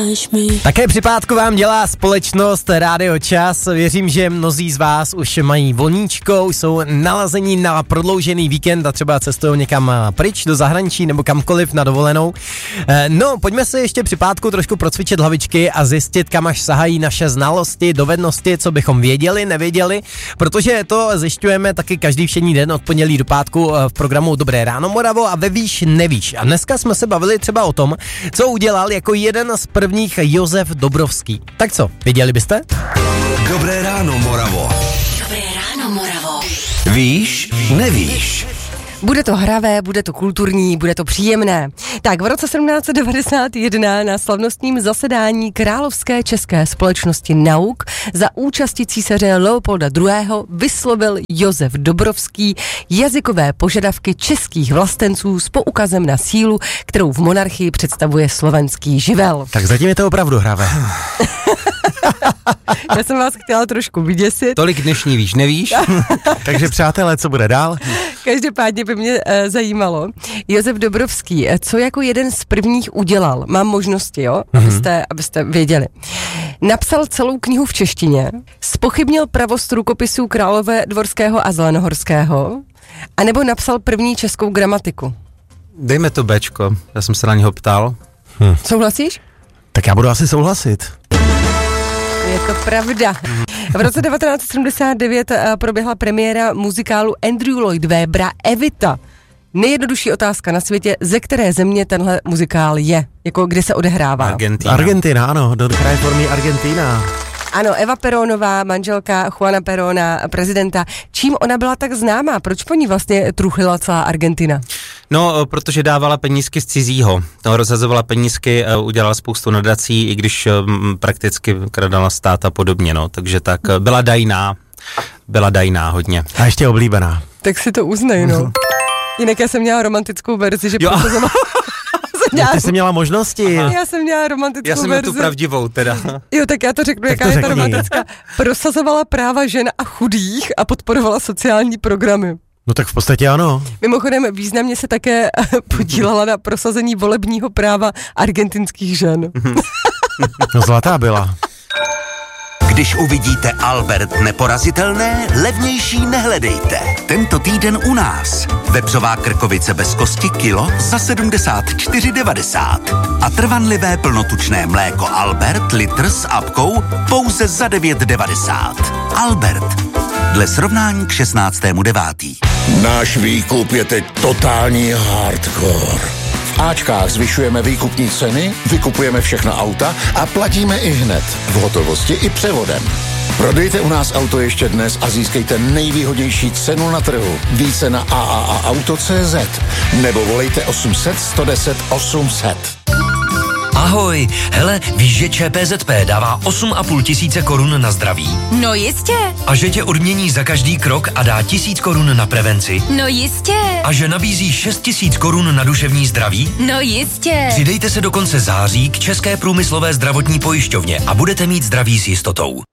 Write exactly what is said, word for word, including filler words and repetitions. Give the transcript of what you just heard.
Také při pátku vám dělá společnost Rádio Čas. Věřím, že mnozí z vás už mají volníčko, už jsou nalazení na prodloužený víkend a třeba cestují někam pryč do zahraničí nebo kamkoliv na dovolenou. No, pojďme se ještě při pátku trošku procvičit hlavičky a zjistit, kam až sahají naše znalosti, dovednosti, co bychom věděli, nevěděli, protože to zjišťujeme taky každý všední den od pondělí do pátku v programu Dobré ráno Moravo a ve Víš nevíš. A dneska jsme se bavili třeba o tom, co udělal jako jeden z prvních Josef Dobrovský. Tak co, věděli byste? Dobré ráno, Moravo. Dobré ráno, Moravo. Víš, nevíš. Bude to hravé, bude to kulturní, bude to příjemné. Tak v roce sedmnáct set devadesát jedna na slavnostním zasedání Královské české společnosti nauk za účasti císaře Leopolda druhého. vyslovil Josef Dobrovský jazykové požadavky českých vlastenců s poukazem na sílu, kterou v monarchii představuje slovenský živel. Tak zatím je to opravdu hravé. Já jsem vás chtěla trošku vyděsit. Tolik dnešní víš, nevíš? Takže přátelé, co bude dál? Každopádně by mě e, zajímalo, Josef Dobrovský, co jako jeden z prvních udělal? Mám možnosti, jo? Mm-hmm. Abyste, abyste věděli. Napsal celou knihu v češtině, zpochybnil pravost rukopisů Králové Dvorského a Zelenohorského, anebo napsal první českou gramatiku. Dejme to Bčko, já jsem se na něho ptal. Hm. Souhlasíš? Tak já budu asi souhlasit. Je to pravda. V roce devatenáct set sedmdesát devět proběhla premiéra muzikálu Andrew Lloyd Webbera Evita. Nejjednodušší otázka na světě, ze které země tenhle muzikál je? Jako kde se odehrává? Argentina. Argentina, ano, do krajformy Argentina. Ano, Eva Perónová, manželka Juana Perona, prezidenta. Čím ona byla tak známá? Proč po ní vlastně truchlila celá Argentina? No, protože dávala penízky z cizího. No, rozhazovala penízky, udělala spoustu nadací, i když um, prakticky kradala stát a podobně, no. Takže tak, byla dajná. Byla dajná hodně. A ještě oblíbená. Tak si to uznej, no. Jinak já jsem měla romantickou verzi, že jo. Proto Já ty jsi měla možnosti. Aha. Já jsem měla romantickou Já jsem verzi. tu pravdivou teda. Jo, tak já to řeknu, tak jaká to je řekni. ta romantická. Prosazovala práva žen a chudých a podporovala sociální programy. No tak v podstatě ano. Mimochodem významně se také podílela na prosazení volebního práva argentinských žen. No zlatá byla. Když uvidíte Albert neporazitelné, levnější nehledejte. Tento týden u nás. Vepřová krkovice bez kosti kilo za sedmdesát čtyři devadesát. A trvanlivé plnotučné mléko Albert litr s apkou pouze za devět devadesát. Albert. Dle srovnání k šestnáctému devátý. Náš výkup je teď totální hardcore. V Ačkách zvyšujeme výkupní ceny, vykupujeme všechna auta a platíme i hned, v hotovosti i převodem. Prodejte u nás auto ještě dnes a získejte nejvýhodnější cenu na trhu. Více na a a a auto tečka cé zet nebo volejte osm set, sto deset, osm set. Ahoj, hele, víš, že ČPZP dává osm a půl tisíce korun na zdraví? No jistě. A že tě odmění za každý krok a dá tisíc korun na prevenci? No jistě. A že nabízí šest tisíc korun na duševní zdraví? No jistě. Přidejte se do konce září k České průmyslové zdravotní pojišťovně a budete mít zdraví s jistotou.